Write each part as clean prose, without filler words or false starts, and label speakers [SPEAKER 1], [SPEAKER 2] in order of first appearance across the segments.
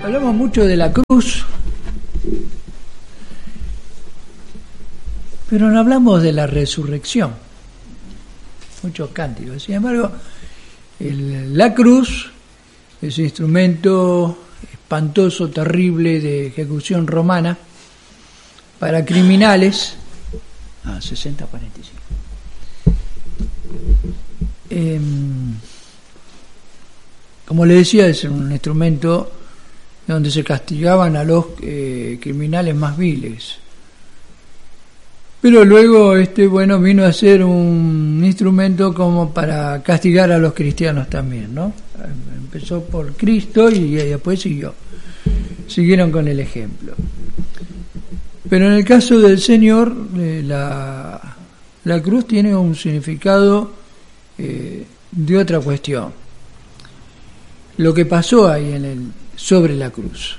[SPEAKER 1] Hablamos mucho de la cruz, pero no hablamos de la resurrección. Muchos cánticos. Sin embargo, la cruz es un instrumento espantoso, terrible de ejecución romana para criminales. 60-45. Como le decía, es un instrumento donde se castigaban a los criminales más viles. Pero luego vino a ser un instrumento como para castigar a los cristianos también, ¿no? Empezó por Cristo y después siguieron con el ejemplo. Pero en el caso del Señor, la cruz tiene un significado de otra cuestión. Lo que pasó ahí sobre la cruz,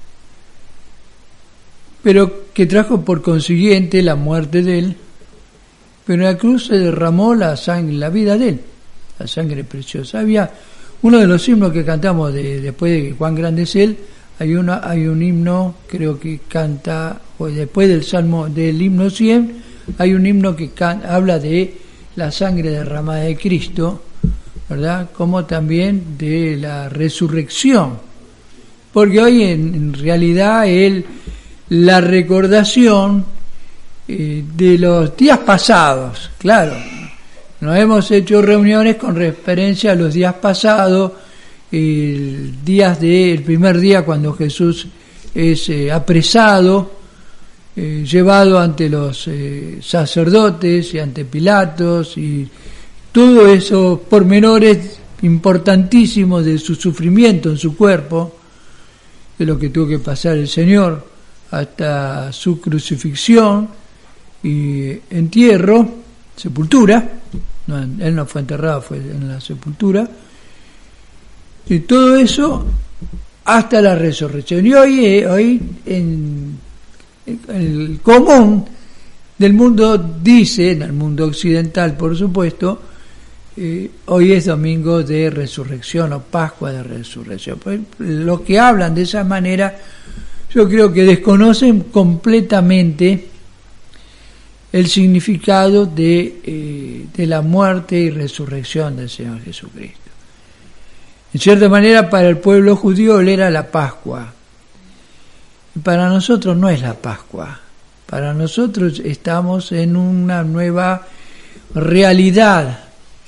[SPEAKER 1] pero que trajo por consiguiente la muerte de él. Pero en la cruz se derramó la sangre, la vida de él, la sangre preciosa. Había uno de los himnos que cantamos después de Cuán grande es él. Hay un himno, creo que canta, o después del himno 100, hay un himno que habla de la sangre derramada de Cristo, ¿verdad? Como también de la resurrección. Porque hoy en realidad la recordación de los días pasados, claro, nos hemos hecho reuniones con referencia a los días pasados, el primer día cuando Jesús es apresado, llevado ante los sacerdotes y ante Pilatos, y todos esos pormenores importantísimos de su sufrimiento en su cuerpo, de lo que tuvo que pasar el Señor hasta su crucifixión y entierro, sepultura. Él no fue enterrado, fue en la sepultura, y todo eso hasta la resurrección. Y hoy en el común del mundo dice, en el mundo occidental por supuesto, hoy es domingo de resurrección o Pascua de resurrección. Pues los que hablan de esa manera, yo creo que desconocen completamente el significado de la muerte y resurrección del Señor Jesucristo. En cierta manera, para el pueblo judío él era la Pascua. Y para nosotros no es la Pascua. Para nosotros estamos en una nueva realidad,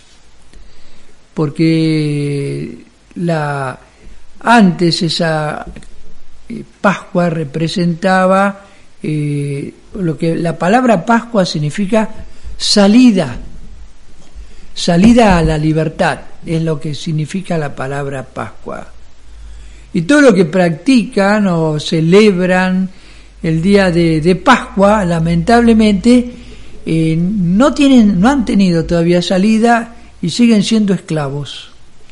[SPEAKER 1] porque antes esa Pascua representaba lo que la palabra Pascua significa salida a la libertad, es lo que significa la palabra Pascua. Y todo lo que practican o celebran el día de Pascua, lamentablemente, no han tenido todavía salida y siguen siendo esclavos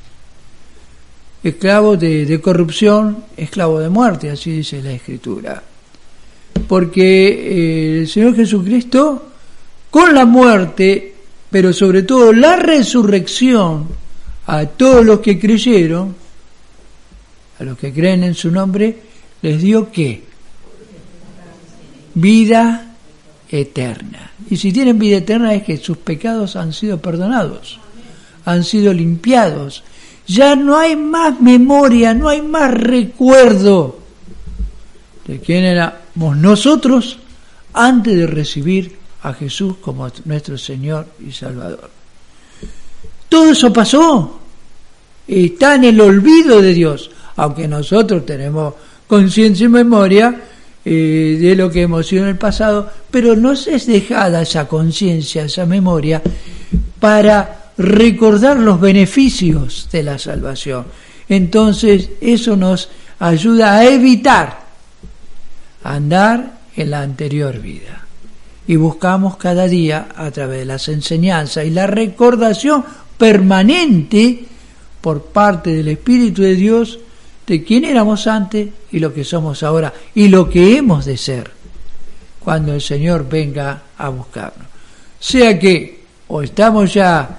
[SPEAKER 1] de corrupción, esclavos de muerte, así dice la Escritura. Porque el Señor Jesucristo, con la muerte, pero sobre todo la resurrección, a todos los que creyeron, a los que creen en su nombre, les dio ¿qué? Vida eterna. Y si tienen vida eterna es que sus pecados han sido perdonados, han sido limpiados. Ya no hay más memoria, no hay más recuerdo de quién éramos nosotros antes de recibir a Jesús como nuestro Señor y Salvador. Todo eso pasó, está en el olvido de Dios, aunque nosotros tenemos conciencia y memoria de lo que hemos sido en el pasado, pero nos es dejada esa conciencia, esa memoria, para recordar los beneficios de la salvación. Entonces eso nos ayuda a evitar andar en la anterior vida. Y buscamos cada día, a través de las enseñanzas y la recordación permanente por parte del Espíritu de Dios, de quién éramos antes y lo que somos ahora y lo que hemos de ser cuando el Señor venga a buscarnos. Sea que o estamos ya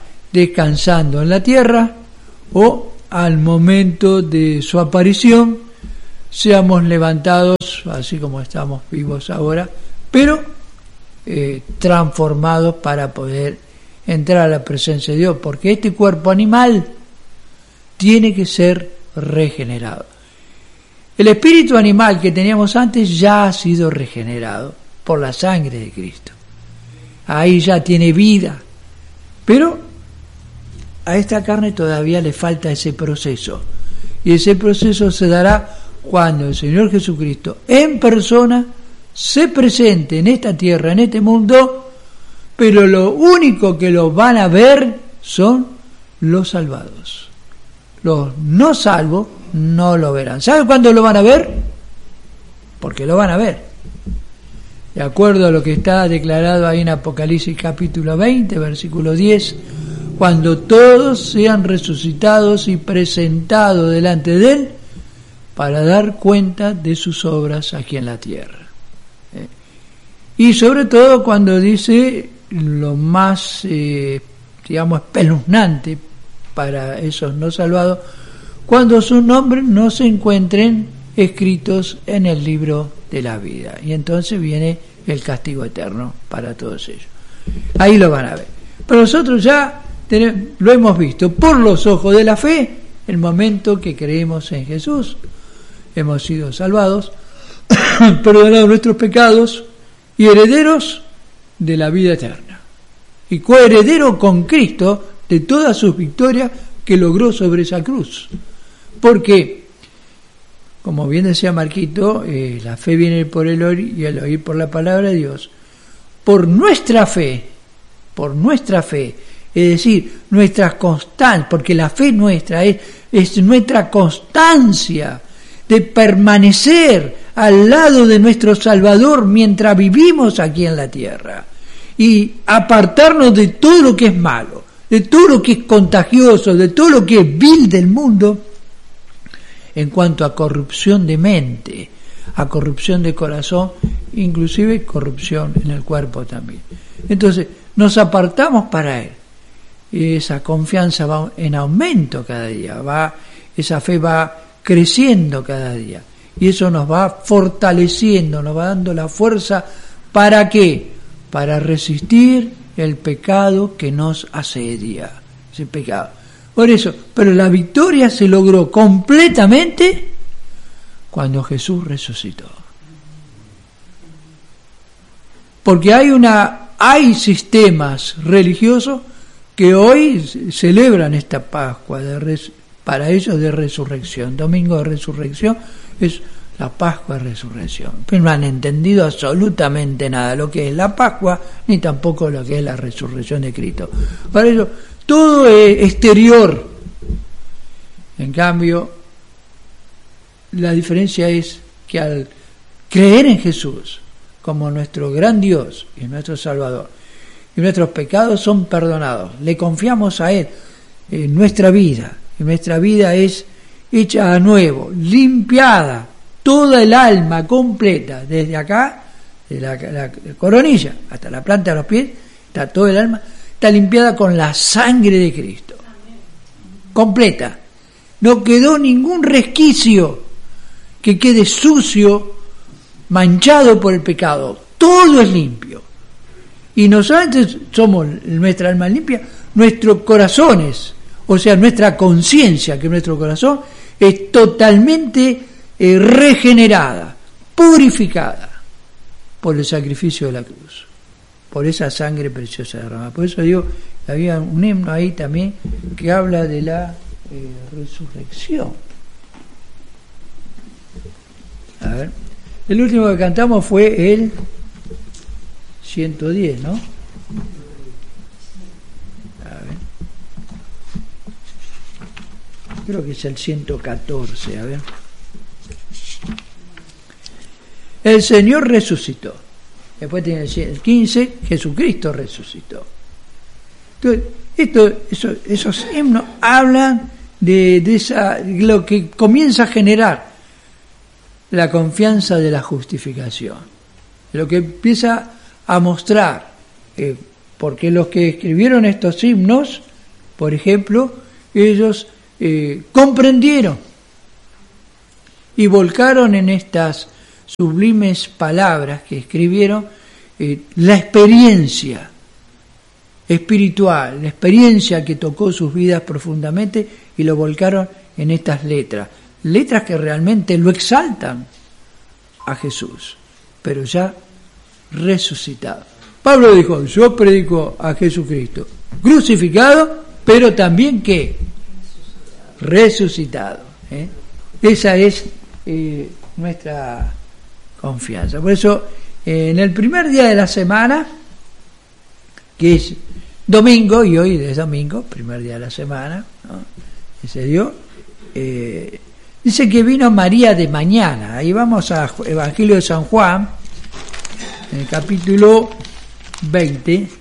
[SPEAKER 1] descansando en la tierra o al momento de su aparición seamos levantados, así como estamos vivos ahora, pero transformados para poder entrar a la presencia de Dios, porque este cuerpo animal tiene que ser regenerado. El espíritu animal que teníamos antes ya ha sido regenerado por la sangre de Cristo. Ahí ya tiene vida, pero a esta carne todavía le falta ese proceso, y ese proceso se dará cuando el Señor Jesucristo en persona se presente en esta tierra, en este mundo, pero lo único que lo van a ver son los salvados. Los no salvos no lo verán. ¿Sabe cuándo lo van a ver? Porque lo van a ver. De acuerdo a lo que está declarado ahí en Apocalipsis capítulo 20, versículo 10, cuando todos sean resucitados y presentados delante de Él para dar cuenta de sus obras aquí en la tierra. Y sobre todo cuando dice lo más, espeluznante para esos no salvados, cuando sus nombres no se encuentren escritos en el libro de la vida. Y entonces viene el castigo eterno para todos ellos. Ahí lo van a ver. Pero nosotros ya lo hemos visto por los ojos de la fe, el momento que creemos en Jesús. Hemos sido salvados, perdonados nuestros pecados y herederos de la vida eterna. Y coheredero con Cristo de todas sus victorias que logró sobre esa cruz. Porque, como bien decía Marquito, la fe viene por el oír y el oír por la palabra de Dios. Por nuestra fe, es decir, nuestra constancia, porque la fe nuestra es nuestra constancia de permanecer al lado de nuestro Salvador mientras vivimos aquí en la tierra y apartarnos de todo lo que es malo, de todo lo que es contagioso, de todo lo que es vil del mundo, en cuanto a corrupción de mente, a corrupción de corazón, inclusive corrupción en el cuerpo también. Entonces, nos apartamos para Él. Y esa confianza va en aumento cada día, esa fe va creciendo cada día. Y eso nos va fortaleciendo, nos va dando la fuerza. ¿Para qué? Para resistir el pecado que nos asedia. Ese pecado. Por eso, pero la victoria se logró completamente cuando Jesús resucitó. Porque hay sistemas religiosos que hoy celebran esta Pascua para ellos de resurrección. Domingo de resurrección es la Pascua de resurrección. Pero no han entendido absolutamente nada lo que es la Pascua, ni tampoco lo que es la resurrección de Cristo. Para ellos todo es exterior. En cambio, la diferencia es que al creer en Jesús como nuestro gran Dios y nuestro Salvador, y nuestros pecados son perdonados, le confiamos a Él en nuestra vida, y nuestra vida es hecha a nuevo, limpiada, toda el alma completa, desde acá, de la coronilla hasta la planta de los pies, está todo el alma, está limpiada con la sangre de Cristo, completa. No quedó ningún resquicio que quede sucio, manchado por el pecado. Todo es limpio. Y no solamente somos nuestra alma limpia, nuestros corazones, o sea, nuestra conciencia, que nuestro corazón es totalmente regenerada, purificada por el sacrificio de la cruz, por esa sangre preciosa derramada. Por eso digo, había un himno ahí también que habla de la resurrección. A ver, el último que cantamos fue el 110, ¿no? A ver. Creo que es el 114, a ver. El Señor resucitó. Después tiene el 15, Jesucristo resucitó. Entonces, esos himnos hablan de lo que comienza a generar la confianza de la justificación, lo que empieza a mostrar, porque los que escribieron estos himnos, por ejemplo, ellos comprendieron y volcaron en estas sublimes palabras que escribieron la experiencia espiritual, la experiencia que tocó sus vidas profundamente, y lo volcaron en estas letras que realmente lo exaltan a Jesús, pero ya resucitado. Pablo dijo: yo predico a Jesucristo crucificado, pero también ¿qué? Resucitado. Esa es nuestra confianza. Por eso, en el primer día de la semana, que es domingo, y hoy es domingo, primer día de la semana, ¿no?, que se dio, dice que vino María de mañana. Ahí vamos a Evangelio de San Juan, en el capítulo 20,